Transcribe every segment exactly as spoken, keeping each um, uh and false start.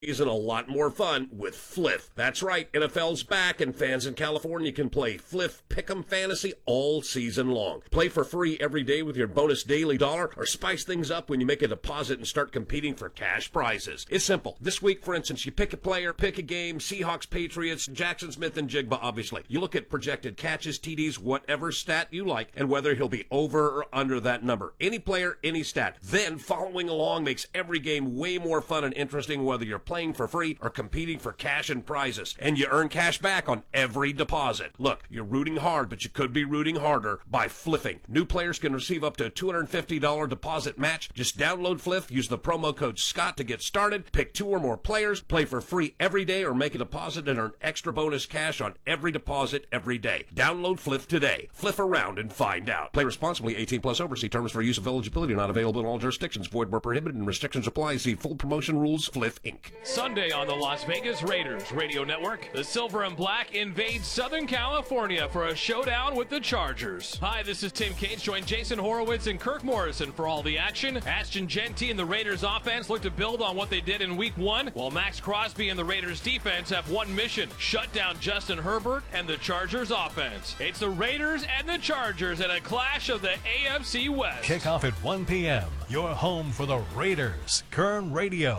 and a lot more fun with Fliff. That's right, N F L's back, and fans in California can play Fliff Pick'em Fantasy all season long. Play for free every day with your bonus daily dollar, or spice things up when you make a deposit and start competing for cash prizes. It's simple. This week, for instance, you pick a player, pick a game, Seahawks, Patriots, Jackson Smith, and Jigba, obviously. You look at projected catches, T Ds, whatever stat you like, and whether he'll be over or under that number. Any player, any stat. Then, following along makes every game way more fun and interesting, whether you're playing for free or competing for cash and prizes. And you earn cash back on every deposit. Look, you're rooting hard, but you could be rooting harder by fliffing. New players can receive up to a two hundred fifty dollars deposit match. Just download Fliff, use the promo code Scott to get started, pick two or more players, play for free every day, or make a deposit and earn extra bonus cash on every deposit every day. Download Fliff today. Fliff around and find out. Play responsibly. eighteen plus over. See terms for use of eligibility. Not available in all jurisdictions. Void where prohibited and restrictions apply. See full promotion rules. Fliff Incorporated. Sunday on the Las Vegas Raiders Radio Network, the Silver and Black invade Southern California for a showdown with the Chargers. Hi, this is Tim Cates. Join Jason Horowitz and Kirk Morrison for all the action. Ashton Genty and the Raiders offense look to build on what they did in week one, while Max Crosby and the Raiders defense have one mission: shut down Justin Herbert and the Chargers offense. It's the Raiders and the Chargers at a clash of the A F C West. Kickoff at one p.m. Your home for the Raiders. Kern Radio.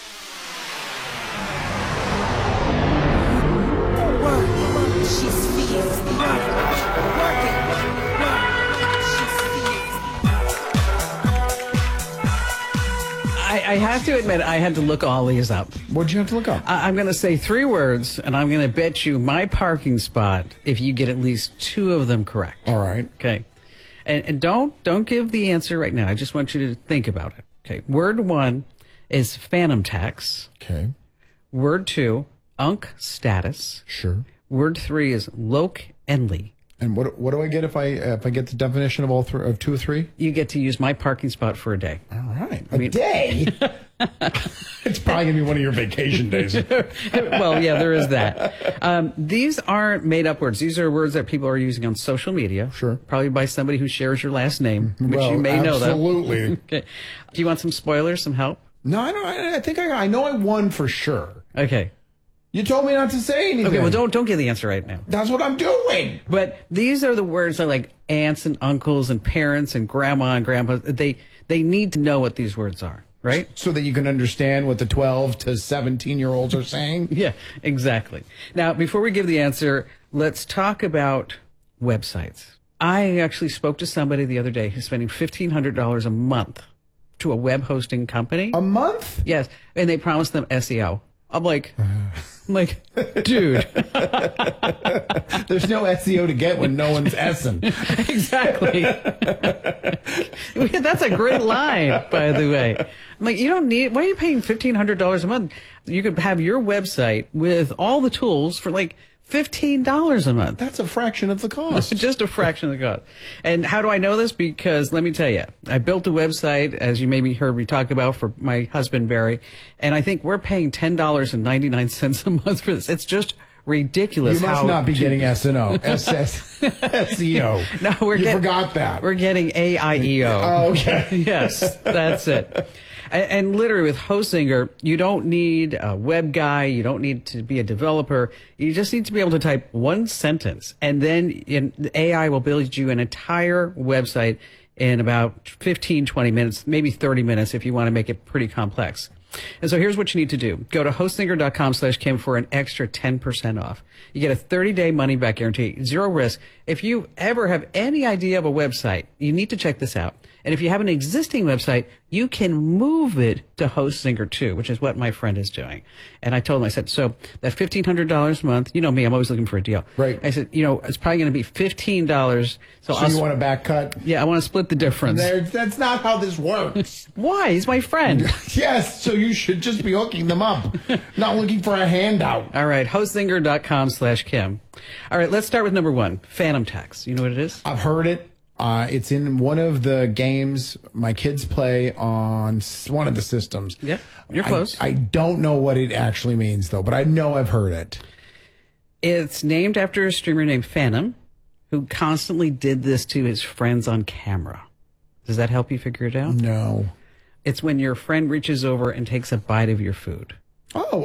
I, I have to admit, I had to look all these up. What'd you have to look up? I, I'm going to say three words, and I'm going to bet you my parking spot if you get at least two of them correct. All right. Okay. And, and don't don't give the answer right now. I just want you to think about it. Okay. Word one is phantom tax. Okay. Word two, unk status. Sure. Word three is loc enly. And what what do I get if I uh, if I get the definition of all three of two or three? You get to use my parking spot for a day. All right, a I mean, day. It's probably gonna be one of your vacation days. Well, yeah, there is that. Um, these aren't made up words. These are words that people are using on social media. Sure. Probably by somebody who shares your last name, which well, you may know that. Absolutely. Okay. Do you want some spoilers, some help? No, I don't. I, I think I I know I won for sure. Okay. You told me not to say anything. Okay, well, don't don't give the answer right now. That's what I'm doing. But these are the words that, like, aunts and uncles and parents and grandma and grandpa, they they need to know what these words are, right? So that you can understand what the twelve to seventeen year olds are saying. Yeah, exactly. Now, before we give the answer, let's talk about websites. I actually spoke to somebody the other day who's spending fifteen hundred dollars a month to a web hosting company. A month? Yes, and they promised them S E O. I'm like, I'm like, dude. There's no S E O to get when no one's S-ing. Exactly. That's a great line, by the way. I'm like, you don't need, why are you paying fifteen hundred dollars a month? You could have your website with all the tools for like fifteen dollars a month. That's a fraction of the cost. Just a fraction of the cost. And how do I know this? Because let me tell you, I built a website, as you maybe heard me talk about, for my husband, Barry, and I think we're paying ten dollars and ninety-nine cents a month for this. It's just ridiculous. You must how not be to, getting S and O. S E O. No, we're you get, forgot that. We're getting A I E O. Oh, okay. Yes, that's it. And, and literally with Hostinger, you don't need a web guy. You don't need to be a developer. You just need to be able to type one sentence, and then in, the A I will build you an entire website in about fifteen, twenty minutes, maybe thirty minutes if you want to make it pretty complex. And so here's what you need to do. Go to hostinger.com slash Kim for an extra ten percent off. You get a thirty day money back guarantee, zero risk. If you ever have any idea of a website, you need to check this out. And if you have an existing website, you can move it to Hostinger too, which is what my friend is doing. And I told him, I said, so that fifteen hundred dollars a month, you know me, I'm always looking for a deal. Right. I said, you know, it's probably going to be fifteen dollars. So, So I'll you want a back cut? Yeah, I want to split the difference. There, that's not how this works. Why? He's my friend. Yes, so you should just be hooking them up, not looking for a handout. All right, hostinger.com slash Kim. All right, let's start with number one, phantom tax. You know what it is? I've heard it. Uh, it's in one of the games my kids play on s- one of the systems. Yeah, you're close. I, I don't know what it actually means, though, but I know I've heard it. It's named after a streamer named Phantom, who constantly did this to his friends on camera. Does that help you figure it out? No. It's when your friend reaches over and takes a bite of your food. Oh,